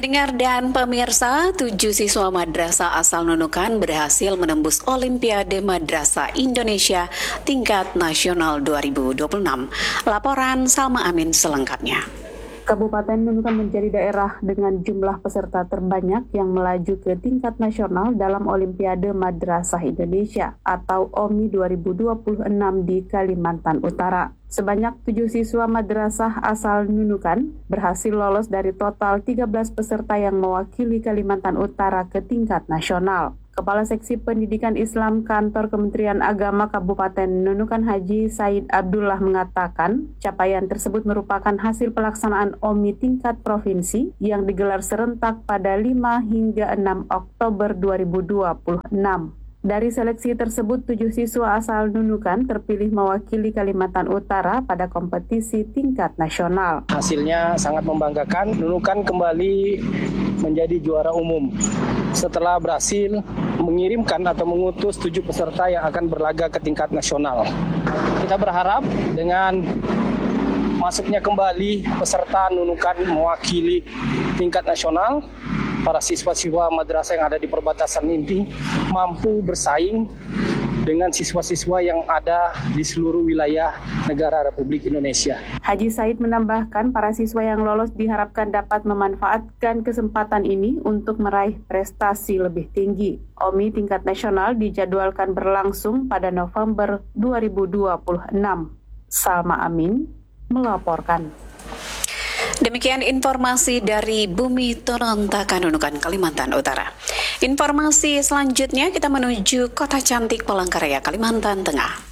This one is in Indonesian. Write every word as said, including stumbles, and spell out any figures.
Pendengar dan pemirsa, tujuh siswa madrasah asal Nunukan berhasil menembus Olimpiade Madrasah Indonesia tingkat nasional dua ribu dua puluh enam. Laporan Salma Amin selengkapnya. Kabupaten Nunukan menjadi daerah dengan jumlah peserta terbanyak yang melaju ke tingkat nasional dalam Olimpiade Madrasah Indonesia atau O M I dua ribu dua puluh enam di Kalimantan Utara. Sebanyak tujuh siswa madrasah asal Nunukan berhasil lolos dari total tiga belas peserta yang mewakili Kalimantan Utara ke tingkat nasional. Kepala Seksi Pendidikan Islam Kantor Kementerian Agama Kabupaten Nunukan Haji Said Abdullah mengatakan, capaian tersebut merupakan hasil pelaksanaan O M I tingkat provinsi yang digelar serentak pada lima hingga enam Oktober dua ribu dua puluh enam. Dari seleksi tersebut, tujuh siswa asal Nunukan terpilih mewakili Kalimantan Utara pada kompetisi tingkat nasional. Hasilnya sangat membanggakan, Nunukan kembali menjadi juara umum setelah berhasil mengirimkan atau mengutus tujuh peserta yang akan berlaga ke tingkat nasional. Kita berharap dengan masuknya kembali peserta Nunukan mewakili tingkat nasional, para siswa-siswa madrasah yang ada di perbatasan ini mampu bersaing dengan siswa-siswa yang ada di seluruh wilayah negara Republik Indonesia. Haji Said menambahkan para siswa yang lolos diharapkan dapat memanfaatkan kesempatan ini untuk meraih prestasi lebih tinggi. O M I tingkat nasional dijadwalkan berlangsung pada November dua ribu dua puluh enam. Salma Amin melaporkan. Demikian informasi dari Bumi Torontakan Nunukan, Kalimantan Utara. Informasi selanjutnya kita menuju Kota Cantik Palangkaraya, Kalimantan Tengah.